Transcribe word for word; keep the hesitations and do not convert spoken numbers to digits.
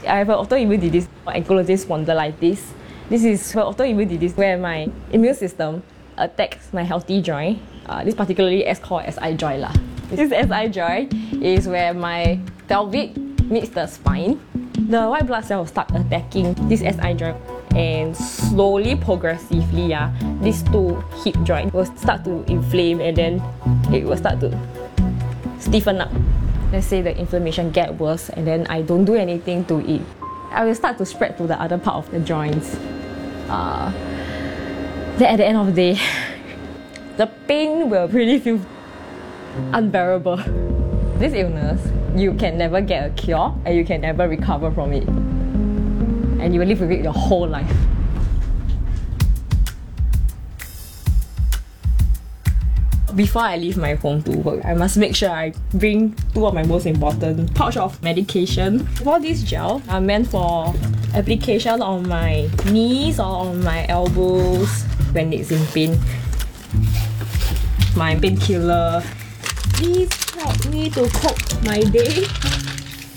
I have an autoimmune disease, ankylosing spondylitis. This is an autoimmune disease where my immune system attacks my healthy joint. Uh, this particularly is called S I joint lah. This S I joint is where my pelvic meets the spine. The white blood cell will start attacking this S I joint, and slowly, progressively, yeah, these two hip joints will start to inflame, and then it will start to stiffen up. Let's say the inflammation get worse, and then I don't do anything to it, I will start to spread to the other part of the joints. Uh, then at the end of the day, the pain will really feel unbearable. This illness, you can never get a cure, and you can never recover from it. And you will live with it your whole life. Before I leave my home to work, I must make sure I bring two of my most important pouch of medication. All these gel are meant for application on my knees or on my elbows when it's in pain. My painkiller. These help me to cope my day.